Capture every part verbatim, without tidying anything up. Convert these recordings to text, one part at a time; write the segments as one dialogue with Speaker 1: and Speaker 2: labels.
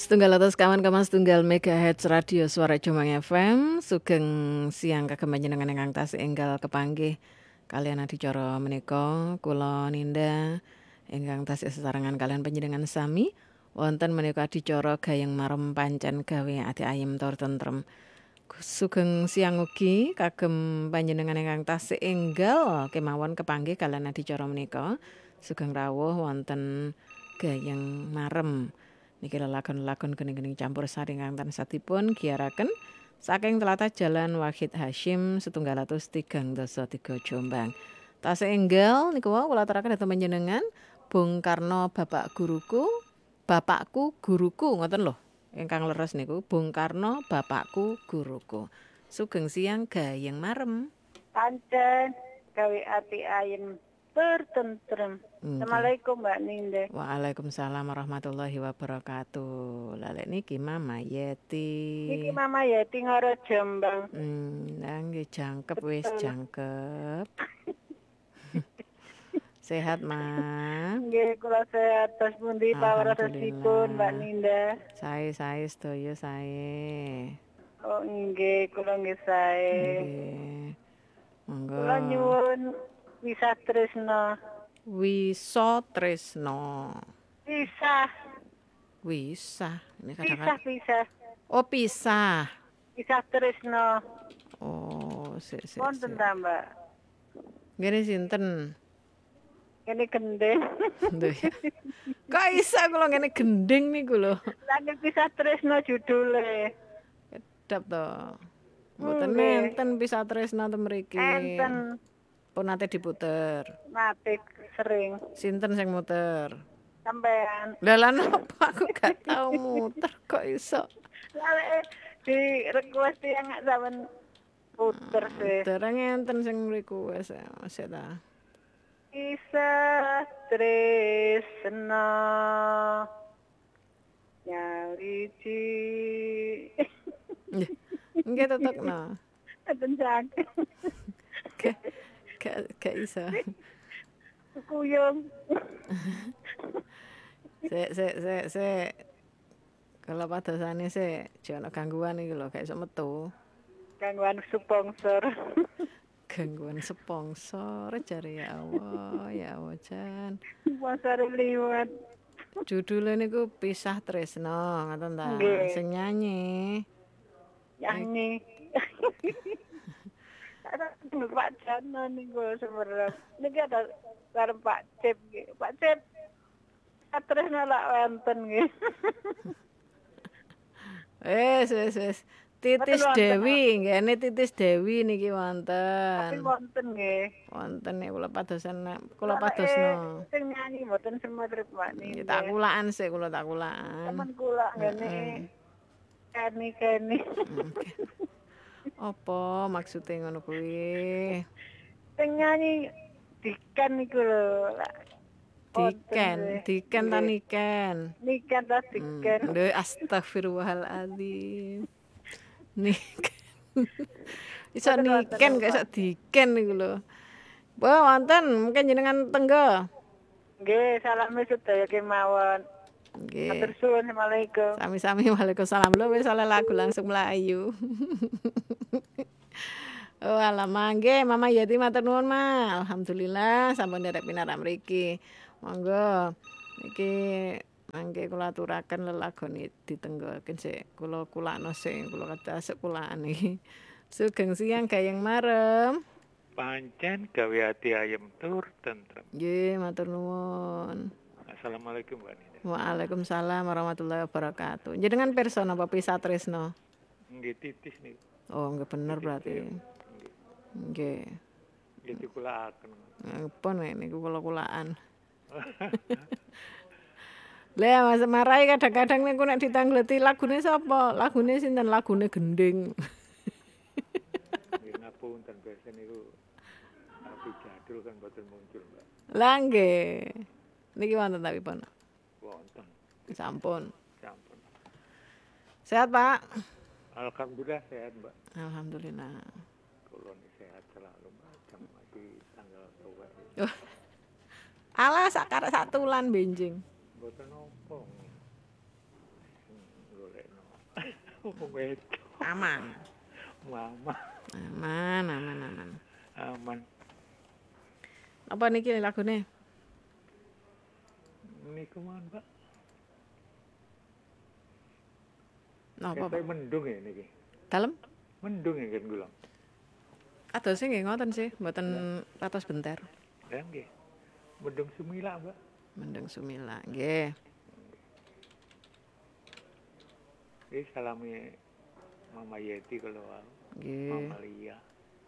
Speaker 1: Setunggal atus kawan-kawan setunggal megahertz radio suara Jombang F M. Sugeng siang kagem panjenengan ingkang tasih enggal kepanggih kalian adicara menika kula Ninda ingkang tasih sesarengan kalian panjenengan sami wonten menika adicara gayeng marem pancen gawe ati ayem tur tentrem. Sugeng siang ugi kagem panjenengan ingkang tasih enggal kemawon kepanggih kalian adicara menika. Sugeng rawuh wonten gayeng marem. Niki lelagon-lelagon gening-gening campur sari ingkang tansahipun giyaraken saking tlatah Jalan Wahid Hasyim setunggal atus tigang dasa tiga Jombang. Tasih enggal niku wau kula aturaken dhateng panjenengan Bung Karno Bapak Guruku, Bapakku Guruku ngoten lho. Ingkang leres niku Bung Karno Bapakku Guruku. Sugeng siang gayeng marem.
Speaker 2: Pancen gawe ati ayem tertentrem. Assalamualaikum Mbak Ninda.
Speaker 1: Waalaikumsalam warahmatullahi wabarakatuh. Lalek niki Mama Yeti.
Speaker 2: Niki Mama Yeti ngoro Jombang.
Speaker 1: Hmm, nggih jangkep wis jangkep. Sehat, Ma?
Speaker 2: Nggih, kula sehat. Tos pundi pawarosipun Mbak Ninda?
Speaker 1: Sae-sae sedaya sae.
Speaker 2: Oh nggih, kula nggih sae.
Speaker 1: Nggih. Monggo.
Speaker 2: Kula nyuwun wisah tresna.
Speaker 1: Wisa tresna.
Speaker 2: Pisah.
Speaker 1: Wisah. Ini
Speaker 2: Pisah,
Speaker 1: kadang-kadang.
Speaker 2: pisah.
Speaker 1: Oh, pisah.
Speaker 2: Wisah tresna.
Speaker 1: Oh, sik sik.
Speaker 2: Wonten ta, Mbak?
Speaker 1: Ngene sinten?
Speaker 2: Kene gendeng.
Speaker 1: Lho ya. Kok iso kula ngene gending niku lho.
Speaker 2: Lagi pisah tresna judule.
Speaker 1: Kedap to. Mboten nenten pisah tresna te mriki.
Speaker 2: Enten.
Speaker 1: Pun nate diputer.
Speaker 2: Nate sering.
Speaker 1: Sinten sing muter?
Speaker 2: Sampean.
Speaker 1: Lah lan apa aku gak tau muter kok iso.
Speaker 2: Lah di request yang sampean puter sih.
Speaker 1: Dereng enten sing request sik ta.
Speaker 2: Kisah tresna nyariji.
Speaker 1: Nggih. Nggih tetokno.
Speaker 2: Enten jak.
Speaker 1: Gak gak gak iso.
Speaker 2: Kuyung.
Speaker 1: Sik sik sik sik. Kalau padosane sik jono gangguan iki lho gak iso metu.
Speaker 2: Gangguan sponsor.
Speaker 1: Gangguan sponsor jare ya Allah, ya Allah Jan.
Speaker 2: Sponsor liwat.
Speaker 1: Judule niku Pisah Tresna, ngoten ta? Sing nyanyi.
Speaker 2: Nyanyi. Ada Pak Jana niku semerep. Niki ada karo Pak Cep nggih. Pak Cep. Tresna lak wonten nggih.
Speaker 1: Wes wes wes. Titis Dewi, ngene Titis Dewi niki wonten.
Speaker 2: Tapi wonten nggih.
Speaker 1: Wonten nek kula padosan kula padosno.
Speaker 2: Sing nyanyi mboten semerep Pak Nini.
Speaker 1: Tak kulaan sik kula tak kulaan.
Speaker 2: Temen kula ngene. Keni-keni.
Speaker 1: Apa maksude ngono kuwi?
Speaker 2: Sing nyanyi Diken niku lho.
Speaker 1: Diken, diken ta niken.
Speaker 2: Niken ta diken.
Speaker 1: Lho astagfirullahaladzim. Niken. Iso niken gak iso diken niku lho. Wah, wonten mungkin jenengan tenggo.
Speaker 2: Nggih, salame sedaya kemawon.
Speaker 1: Nggih.
Speaker 2: Matur suwun, Assalamualaikum.
Speaker 1: Sami-sami Waalaikumsalam. Lho wis oleh lagu langsung mlayu. Oh alamah nggih Mama Yati matur nuwun Ma. Alhamdulillah sampun nderek pinarak mriki. Monggo iki mangke kula aturaken lelagon ditenggoken sik. Kula kulakno sik, kula kadasek kulaan iki. Sugeng siang gayeng marem.
Speaker 3: Pancen gawe ati ayem tur tentrem.
Speaker 1: Nggih, matur nuwun.
Speaker 3: Assalamualaikum Mbak Nina.
Speaker 1: Waalaikumsalam warahmatullahi wabarakatuh. Jenengan pirsa napa Pisah Tresna?
Speaker 3: Nggih titis niku.
Speaker 1: Oh, nggih bener berarti. Nggih.
Speaker 3: Nggih dikulaaken.
Speaker 1: Apa nek niku kula-kulaan. Lah Mas Marai kadang-kadang niku nek ditangleti lagune sapa? Lagune sinten? Lagune gending.
Speaker 3: Nggih ngapunten biasa niku tapi jadul kan boten muncul, Mbak.
Speaker 1: Lah nggih. Niki wonten ta pun?
Speaker 3: Wonten.
Speaker 1: Sampun.
Speaker 3: Sampun.
Speaker 1: Sehat, Pak?
Speaker 3: Alhamdulillah sehat, Mbak.
Speaker 1: Alhamdulillah.
Speaker 3: Kula ni sehat selalu, Mbak. Jam iki tanggal tuwek.
Speaker 1: Oh. Alah sak karek sak tulan benjing.
Speaker 3: Mboten apa. Wong wedok.
Speaker 1: Aman.
Speaker 3: Mama.
Speaker 1: Aman, aman, aman.
Speaker 3: Aman.
Speaker 1: Apa niki lagune?
Speaker 3: Niku man, Pak.
Speaker 1: Napa,
Speaker 3: Kayak
Speaker 1: Pak?
Speaker 3: mendung ya niki.
Speaker 1: Dalem?
Speaker 3: Mendung ya kan kula.
Speaker 1: Adose nggih ngoten sih, mboten patos benter.
Speaker 3: Ya nggih. Mendung sumila, Mbak.
Speaker 1: Mendeng sumila. Nggih.
Speaker 3: Iki salami Mama Yeti kalau wau.
Speaker 1: Nggih.
Speaker 3: Mama Lia.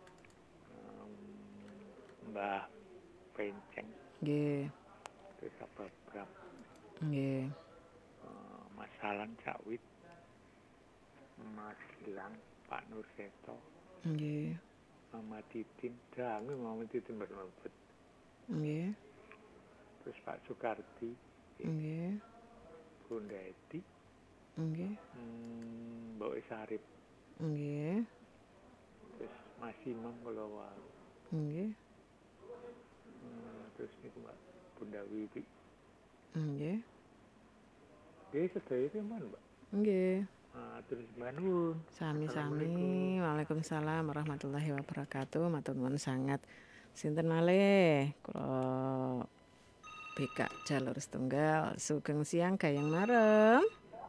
Speaker 3: Um, Mbah Penceng.
Speaker 1: Nggih.
Speaker 3: Terus apa Bram.
Speaker 1: Nggih.
Speaker 3: Uh, Mas Salan Cakwit. Mas Gilang, Pak Nur Seto.
Speaker 1: Nggih.
Speaker 3: Mama Titin, dangu Mama Titin bermabet.
Speaker 1: Nggih.
Speaker 3: Terus Pak Soekardi,
Speaker 1: Nggih.
Speaker 3: Bunda Edi,
Speaker 1: Nggih.
Speaker 3: hmm, Mbak Sarip,
Speaker 1: Nggih.
Speaker 3: terus Mas Imam kalau wau,
Speaker 1: Nggih.
Speaker 3: hmm, terus niku Mbak Bunda Wiwi.
Speaker 1: Nggih.
Speaker 3: Nggih sedaya itu man, Mbak.
Speaker 1: Nggih.
Speaker 3: Ah, terus Mbak Nun.
Speaker 1: Sami-sami. Waalaikumsalam warahmatullahi wabarakatuh. Matur nuwun sangat. Sinten malih? Kula B K Jalur Setunggal. Sugeng siang gayeng marem.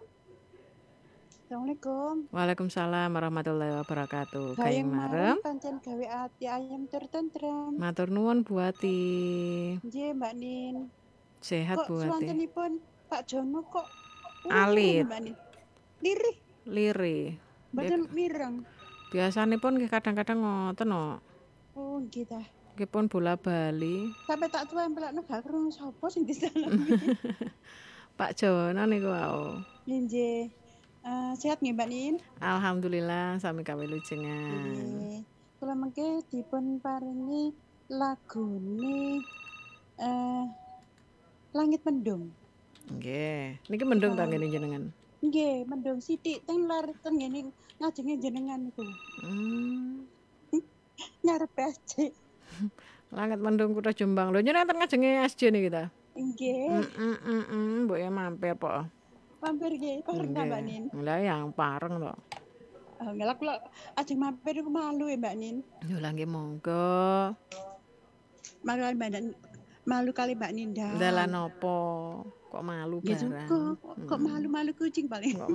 Speaker 4: Assalamualaikum.
Speaker 1: Waalaikumsalam warahmatullahi wabarakatuh.
Speaker 4: Gayeng
Speaker 1: Gayeng marem.
Speaker 4: pancen gawe ati ayam tur tentrem.
Speaker 1: Matur nuwun Bu Ati.
Speaker 4: Nggih, Mbak Nin.
Speaker 1: Sehat
Speaker 4: Kok
Speaker 1: Bu Ati.
Speaker 4: swantenipun Pak Jono kok
Speaker 1: Alit.
Speaker 4: Mbak Nin. Lirih,
Speaker 1: Lirih.
Speaker 4: mboten mireng.
Speaker 1: Biasanipun nggih kadang-kadang ngoten no.
Speaker 4: Oh, nggih ta.
Speaker 1: Nggih pun bola bali.
Speaker 4: Sampai tak tuempelakno gak krungu sapa sing disalami.
Speaker 1: Pak Jono niku wau.
Speaker 4: Nggih. Eh, sehat nggih Mbak Nin?
Speaker 1: Alhamdulillah sami kawilujengan.
Speaker 4: Nggih. Kula mengke dipun paringi lagune eh Langit Mendung.
Speaker 1: Nggih. Niki mendung ta ngene jenengan.
Speaker 4: Nggih, mendung sithik teng lar teng ngene ngajenge jenengan niku.
Speaker 1: Hmm.
Speaker 4: Ngarep S J.
Speaker 1: Langit mendung Kutha Jombang. Lho jenengan teng ngajenge S J niki ta?
Speaker 4: Nggih.
Speaker 1: Heeh heeh mbok ya mampir po.
Speaker 4: Mampir nggih, pareng ta Mbak Nin.
Speaker 1: Lah yang pareng to.
Speaker 4: Oh, ngelak kula ajeng mampir niku malu ya Mbak Nin.
Speaker 1: Yo lah nggih monggo.
Speaker 4: Malu kali Mbak Nin. Malu kali Mbak Ninda.
Speaker 1: Dalah napa? Kok malu
Speaker 4: Ya
Speaker 1: barang.
Speaker 4: juga, kok malu-malu kucing paling.
Speaker 1: Kok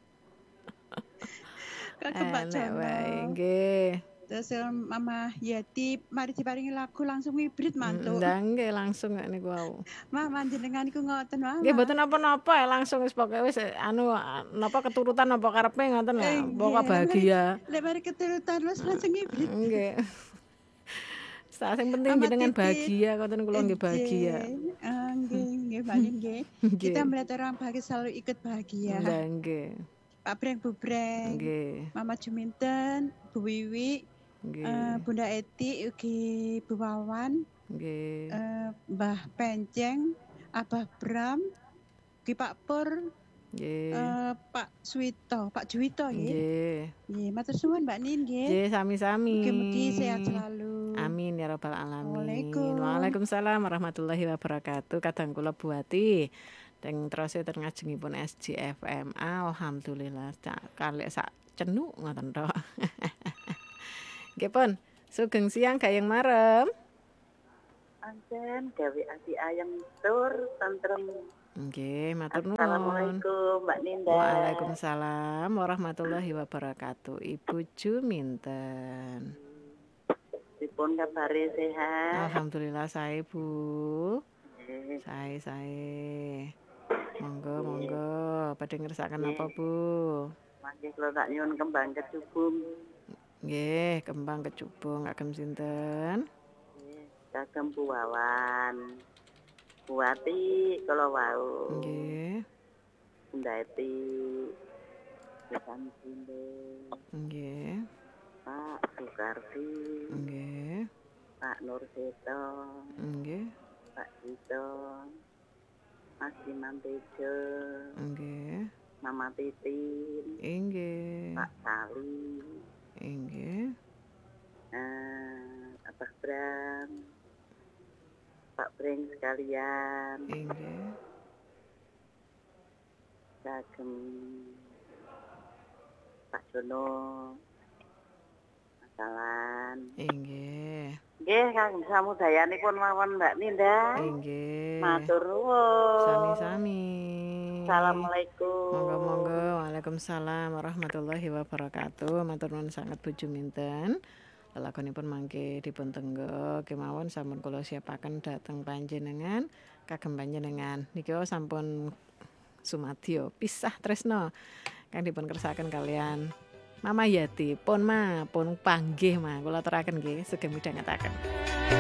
Speaker 4: Kok ke Pak
Speaker 1: enek wae
Speaker 4: Jono.
Speaker 1: nggih.
Speaker 4: Terus Mama Yati mari diparingi lagu langsung hibrid mantuk.
Speaker 1: Ndang nggih langsung nek niku wau.
Speaker 4: Mama jenengan niku ngoten Mama.
Speaker 1: Nggih mboten napa-napa langsung wis pokoke wis anu napa keturutan napa karepe ngoten lah. Pokok bahagia.
Speaker 4: Lek mari keturutan wis langsung hibrid.
Speaker 1: Nggih. Sing penting jenengan bahagia ngoten kula nggih bahagia.
Speaker 4: Ah nggih nggih Mbak Nin nggih. Kita melihat orang bahagia selalu ikut bahagia.
Speaker 1: Nggih.
Speaker 4: Pak Breng Bu Breng.
Speaker 1: Nggih.
Speaker 4: Mama Juminten, Bu Wiwi,
Speaker 1: Nggih.
Speaker 4: uh, Bunda Eti, ugi Bu Wawan,
Speaker 1: nggih.
Speaker 4: Uh, Mbah Penceng, Abah Bram, ugi Pak Pur,
Speaker 1: nggih.
Speaker 4: Uh, Pak Suwito, Pak Juwito nggih.
Speaker 1: Nggih.
Speaker 4: Nggih, matur suwun Mbak Nin nggih.
Speaker 1: Nggih, sami-sami.
Speaker 4: Mugi-mugi sehat selalu.
Speaker 1: Amin ya rabbal alamin.
Speaker 4: Waalaikumsalam.
Speaker 1: Waalaikumsalam warahmatullahi wabarakatuh. Kadang kula Bu Ati teng terus teng ngajengipun S J F M. Alhamdulillah kalih sak cenuk ngoten tok. Nggih pun, sugeng siang gayeng marem.
Speaker 5: Anten gawe ati ayam tur tentrem.
Speaker 1: Nggih, matur nuwun.
Speaker 5: Assalamualaikum Mbak Ninda.
Speaker 1: Waalaikumsalam warahmatullahi wabarakatuh. Ibu Juminten.
Speaker 5: Dipun kabare sehat.
Speaker 1: Alhamdulillah sae Bu.
Speaker 5: Nggih.
Speaker 1: Sae sae. Monggo monggo, badhe ngersakaken apa Bu?
Speaker 5: Mangke kula tak nyuwun kembang kecubung.
Speaker 1: Nggih, kembang kecubung kagem sinten?
Speaker 5: Nggih, kagem Bu Wawan. Bu Ati kula wau.
Speaker 1: Nggih.
Speaker 5: Bunda Eti. Pesan Bunda.
Speaker 1: Nggih.
Speaker 5: Pak Soekardi.
Speaker 1: Nggih.
Speaker 5: Pak Nur Seto.
Speaker 1: Nggih.
Speaker 5: Pak Tito. Mas Imam Tejo.
Speaker 1: Nggih.
Speaker 5: Mama Titin.
Speaker 1: Nggih.
Speaker 5: Pak Sali.
Speaker 1: Nggih.
Speaker 5: Eh, Abah Bram. Pak Breng sekalian.
Speaker 1: Nggih.
Speaker 5: Kagem Pak Jono. Masalan.
Speaker 1: Inggih.
Speaker 5: Nggih, kang samudayanipun mawon Mbak Ninda.
Speaker 1: Inggih.
Speaker 5: Matur nuwun.
Speaker 1: Sami-sami.
Speaker 5: Assalamualaikum.
Speaker 1: Monggo-monggo. Waalaikumsalam warahmatullahi wabarakatuh. Matur nuwun sanget Bojo Minten. Lelakonipun mangke dipun tenggo kemawon sampun kula siapaken dhateng panjenengan kagem panjenengan. Niki sampun sumadyo pisah tresno kang dipun kersakaken kalian Mama Yati. Pun Ma, pun panggih Ma. Kula aturaken nggih sugeng midhangetaken.